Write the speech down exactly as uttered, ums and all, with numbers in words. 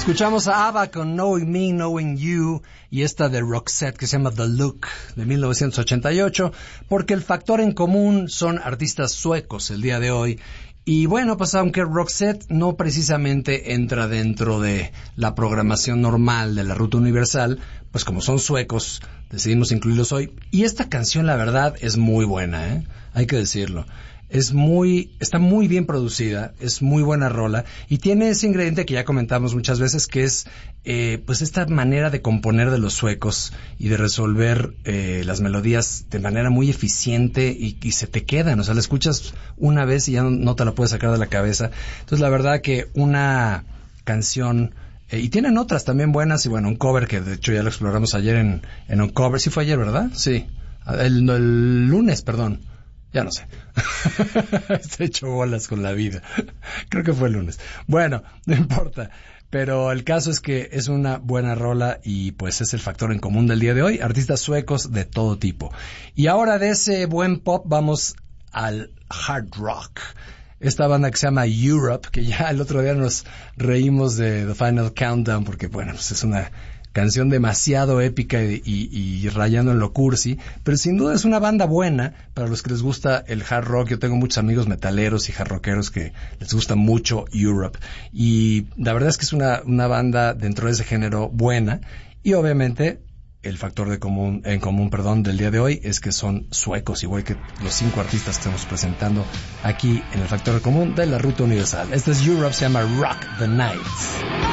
Escuchamos a ABBA con Knowing Me, Knowing You y esta de Roxette que se llama The Look de mil novecientos ochenta y ocho, porque el factor en común son artistas suecos el día de hoy. Y bueno, pues aunque Roxette no precisamente entra dentro de la programación normal de la Ruta Universal, pues como son suecos, decidimos incluirlos hoy. Y esta canción, la verdad, es muy buena, ¿eh? Hay que decirlo. Es muy, está muy bien producida, es muy buena rola y tiene ese ingrediente que ya comentamos muchas veces, que es eh, pues esta manera de componer de los suecos y de resolver eh, las melodías de manera muy eficiente y, y se te quedan, o sea, la escuchas una vez y ya no, no te la puedes sacar de la cabeza. Entonces la verdad que una canción, eh, y tienen otras también buenas, y bueno, un cover que de hecho ya lo exploramos ayer en, en un cover, sí fue ayer, ¿verdad? Sí, el, el lunes, perdón. Ya no sé. Estoy hecho bolas con la vida. Creo que fue el lunes. Bueno, no importa. Pero el caso es que es una buena rola y pues es el factor en común del día de hoy. Artistas suecos de todo tipo. Y ahora de ese buen pop vamos al hard rock. Esta banda que se llama Europe, que ya el otro día nos reímos de The Final Countdown porque bueno, pues es una canción demasiado épica y, y, y rayando en lo cursi, pero sin duda es una banda buena para los que les gusta el hard rock. Yo tengo muchos amigos metaleros y hard rockeros que les gusta mucho Europe, y la verdad es que es una, una banda dentro de ese género buena, y obviamente el factor de común, en común perdón, del día de hoy es que son suecos, igual que los cinco artistas que estamos presentando aquí en el factor de común de la Ruta Universal. Este es Europe, se llama Rock the Night.